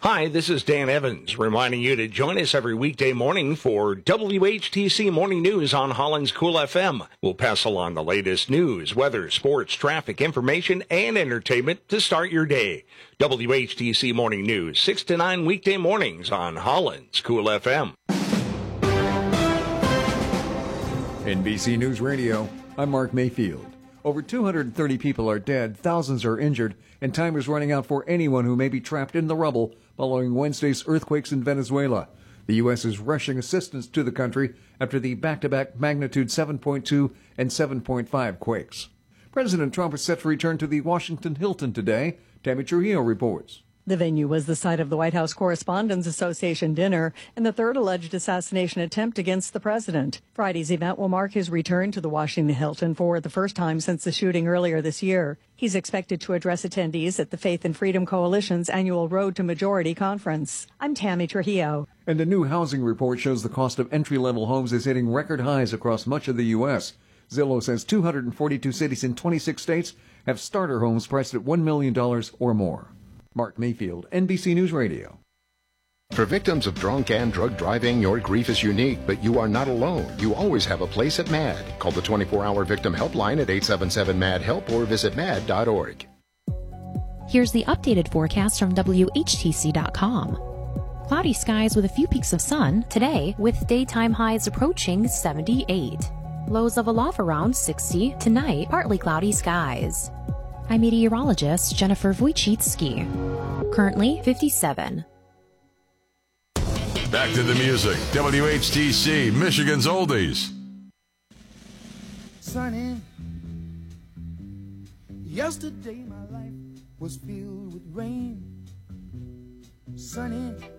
Hi, this is Dan Evans, reminding you to join us every weekday morning for WHTC Morning News on Holland's Cool FM. We'll pass along the latest news, weather, sports, traffic, information, and entertainment to start your day. WHTC Morning News, 6 to 9 weekday mornings on Holland's Cool FM. NBC News Radio, I'm Mark Mayfield. Over 230 people are dead, thousands are injured, and time is running out for anyone who may be trapped in the rubble following Wednesday's earthquakes in Venezuela. The U.S. is rushing assistance to the country after the back-to-back magnitude 7.2 and 7.5 quakes. President Trump is set to return to the Washington Hilton today. Tammy Trujillo reports. The venue was the site of the White House Correspondents Association dinner and the third alleged assassination attempt against the president. Friday's event will mark his return to the Washington Hilton for the first time since the shooting earlier this year. He's expected to address attendees at the Faith and Freedom Coalition's annual Road to Majority conference. I'm Tammy Trujillo. And a new housing report shows the cost of entry-level homes is hitting record highs across much of the U.S. Zillow says 242 cities in 26 states have starter homes priced at $1 million or more. Mark Mayfield, NBC News Radio. For victims of drunk and drug driving, your grief is unique, but you are not alone. You always have a place at MAD. Call the 24-hour victim helpline at 877-MAD-HELP or visit mad.org. Here's the updated forecast from WHTC.com. Cloudy skies with a few peaks of sun today, with daytime highs approaching 78. Lows level off around 60. Tonight, partly cloudy skies. I'm meteorologist Jennifer Wojcicki. Currently 57. Back to the music. WHTC, Michigan's Oldies. Sunny, yesterday my life was filled with rain. Sunny,